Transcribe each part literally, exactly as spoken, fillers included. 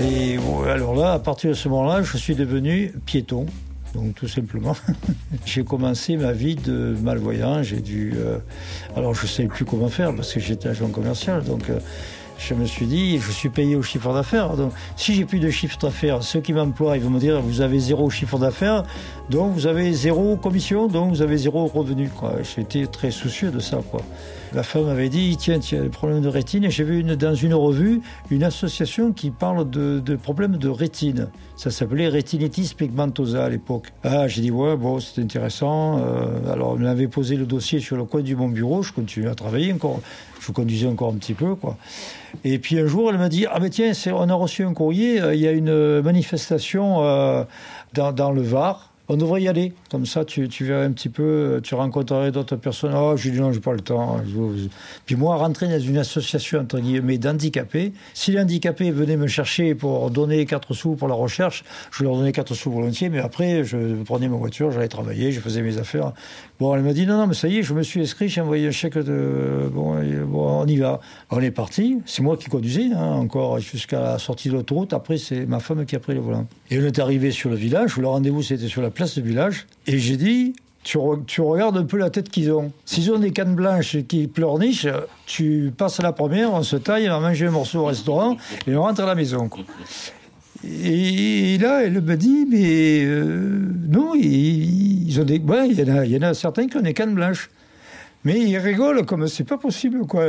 Et alors là, à partir de ce moment-là, je suis devenu piéton. Donc tout simplement, j'ai commencé ma vie de malvoyant. J'ai dû, euh, alors je ne savais plus comment faire parce que j'étais agent commercial. Donc euh, je me suis dit, je suis payé au chiffre d'affaires. Donc si j'ai plus de chiffre d'affaires, ceux qui m'emploient, ils vont me dire, vous avez zéro chiffre d'affaires, donc vous avez zéro commission, donc vous avez zéro revenu, quoi. J'étais très soucieux de ça, quoi. La femme m'avait dit, tiens, tu as des problèmes de rétine. Et j'ai vu une, dans une revue une association qui parle de, de problèmes de rétine. Ça s'appelait Retinitis pigmentosa à l'époque. Ah, j'ai dit, ouais, bon, c'est intéressant. Euh, alors, on m'avait posé le dossier sur le coin de mon bureau. Je continuais à travailler encore. Je conduisais encore un petit peu, quoi. Et puis un jour, elle m'a dit, ah ben tiens, c'est, on a reçu un courrier. Il y a une manifestation euh, dans, dans le Var. On devrait y aller, comme ça tu, tu verrais un petit peu, tu rencontrerais d'autres personnes. Oh, j'ai dit non, j'ai pas le temps. Puis moi, rentrer dans une association, entre guillemets, d'handicapés, si les handicapés venaient me chercher pour donner quatre sous pour la recherche, je leur donnais quatre sous volontiers, mais après, je prenais ma voiture, j'allais travailler, je faisais mes affaires. Bon, elle m'a dit, non, non, mais ça y est, je me suis inscrit, j'ai envoyé un chèque de... Bon, bon on y va. On est parti, c'est moi qui conduisais, hein, encore jusqu'à la sortie de l'autoroute. Après, c'est ma femme qui a pris le volant. Et on est arrivé sur le village, le rendez-vous, c'était sur la place du village, et j'ai dit, tu, re, tu regardes un peu la tête qu'ils ont. S'ils ont des cannes blanches qui pleurnichent, tu passes à la première, on se taille, on va manger un morceau au restaurant, et on rentre à la maison, quoi. Et là, elle me dit, mais euh, non, ils, ils ont des... Ouais, il y en a, il y en a certains qui ont des cannes blanches. Mais ils rigolent comme c'est pas possible, quoi.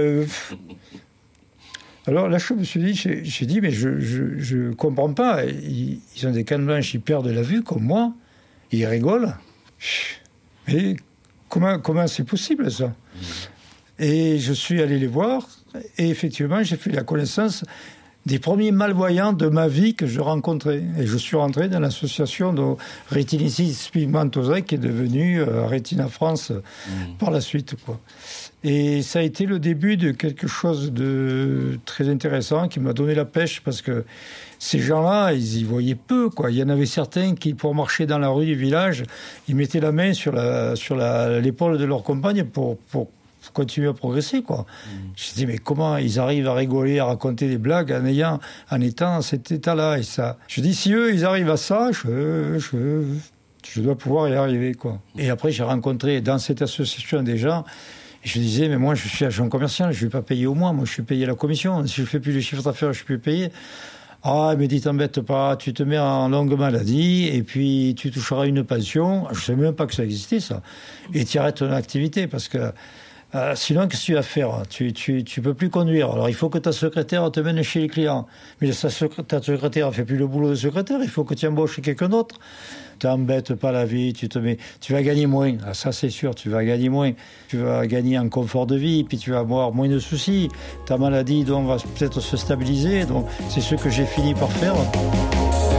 Alors là, je me suis dit, j'ai, j'ai dit, mais je, je, je comprends pas. Ils, ils ont des cannes blanches, ils perdent la vue, comme moi. Ils rigolent. Mais comment, comment c'est possible, ça ? Et je suis allé les voir, et effectivement, j'ai fait la connaissance des premiers malvoyants de ma vie que je rencontrais. Et je suis rentré dans l'association de Retinitis pigmentosa qui est devenue euh, Retina France euh, mmh. par la suite, quoi. Et ça a été le début de quelque chose de très intéressant qui m'a donné la pêche parce que ces gens-là, ils y voyaient peu, quoi. Il y en avait certains qui, pour marcher dans la rue du village, ils mettaient la main sur, la, sur la, l'épaule de leur compagne pour... pour continuer à progresser, quoi. Mmh. Je dis, mais comment ils arrivent à rigoler, à raconter des blagues en, ayant, en étant dans cet état-là et ça. Je dis, si eux, ils arrivent à ça, je, je, je dois pouvoir y arriver, quoi. Et après, j'ai rencontré dans cette association des gens, et je disais, mais moi, je suis agent commercial, je ne suis pas payé au mois, moi, je suis payé à la commission. Si je ne fais plus les chiffres d'affaires, je ne suis plus payé. Ah, mais dis, t'embête pas, tu te mets en longue maladie et puis tu toucheras une pension. Je ne savais même pas que ça existait, ça. Et tu arrêtes ton activité parce que Euh, sinon, qu'est-ce que tu vas faire ? Tu, tu, tu peux plus conduire. Alors, il faut que ta secrétaire te mène chez les clients. Mais ta secrétaire ne fait plus le boulot de secrétaire. Il faut que tu embauches quelqu'un d'autre. T'embêtes pas la vie. Tu te mets, tu vas gagner moins. Ah, ça, c'est sûr. Tu vas gagner moins. Tu vas gagner en confort de vie. Puis tu vas avoir moins de soucis. Ta maladie, donc, va peut-être se stabiliser. Donc, c'est ce que j'ai fini par faire.